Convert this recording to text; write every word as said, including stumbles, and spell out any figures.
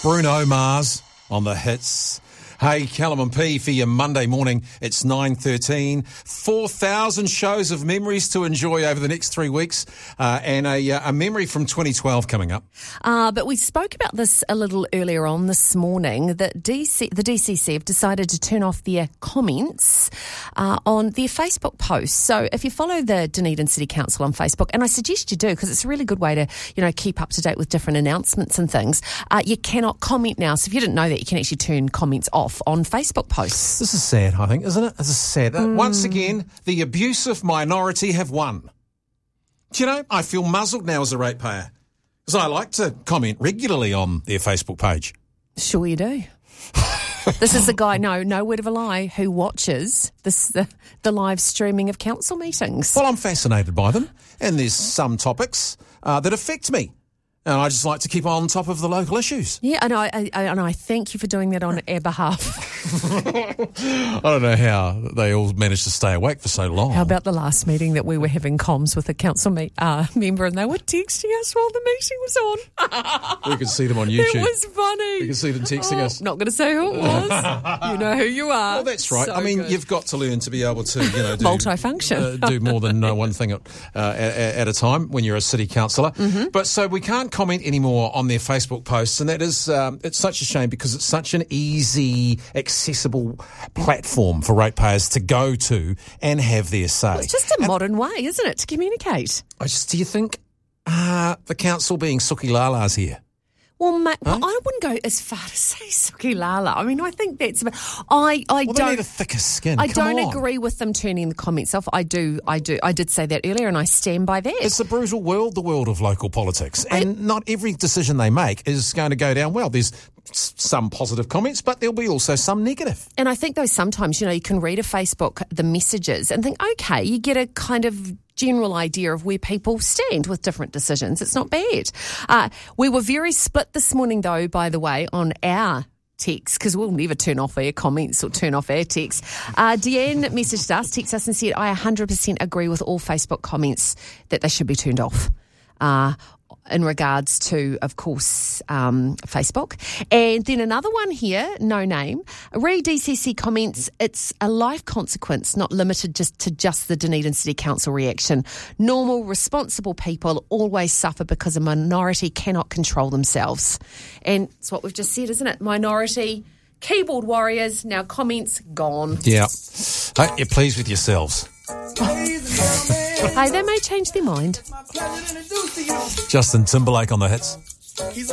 Bruno Mars on the hits. Hey, Callum and P for your Monday morning. It's nine thirteen. four thousand shows of memories to enjoy over the next three weeks uh, and a, uh, a memory from twenty twelve coming up. Uh, but we spoke about this a little earlier on this morning, that D C, the D C C have decided to turn off their comments uh, on their Facebook posts. So if you follow the Dunedin City Council on Facebook, and I suggest you do because it's a really good way to, you know, keep up to date with different announcements and things, uh, you cannot comment now. So if you didn't know that, you can actually turn comments off on Facebook posts. This is sad, I think, isn't it? This is sad. Mm. Once again, the abusive minority have won. Do you know, I feel muzzled now as a ratepayer because I like to comment regularly on their Facebook page. Sure you do. This is the guy, no, no word of a lie, who watches this the, the live streaming of council meetings. Well, I'm fascinated by them, and there's some topics uh, that affect me. And I just like to keep on top of the local issues. Yeah, and I, I, and I thank you for doing that on our behalf. I don't know how they all managed to stay awake for so long. How about the last meeting that we were having comms with a council me- uh, member and they were texting us while the meeting was on? We could see them on YouTube. It was funny. We could see them texting oh, us. Not going to say who it was. You know who you are. Well, that's right. So I mean, good. You've got to learn to be able to, you know, do, multifunction. uh, do more than uh, one thing at, uh, at, at a time when you're a city councillor. Mm-hmm. But so we can't comment anymore on their Facebook posts, and that is um, it's such a shame because it's such an easy, accessible platform for ratepayers to go to and have their say. Well, it's just a and modern way, isn't it, to communicate? I just, do you think uh, the council being Suki Lala's here? Well, mate, Huh? well, I wouldn't go as far to say Suki Lala. I mean, I think that's. I, I Well, don't. they need a thicker skin. I Come don't on. agree with them turning the comments off. I do. I do. I did say that earlier, and I stand by that. It's a brutal world, the world of local politics, and not every decision they make is going to go down well. There's s- some positive comments, but there'll be also some negative. And I think though sometimes, you know, you can read a Facebook, the messages, and think, okay, you get a kind of general idea of where people stand with different decisions. It's not bad. Uh, we were very split this morning, though, by the way, on our text, because we'll never turn off our comments or turn off our text. Uh, Deanne messaged us, texted us and said, I one hundred percent agree with all Facebook comments that they should be turned off. Uh, in regards to, of course, um, Facebook. And then another one here, no name. Re D C C comments, it's a life consequence, not limited just to just the Dunedin City Council reaction. Normal, responsible people always suffer because a minority cannot control themselves. And it's what we've just said, isn't it? Minority, keyboard warriors, now comments gone. Yeah. Hey, you're pleased with yourselves. Hey, they may change their mind. Justin Timberlake on the hits.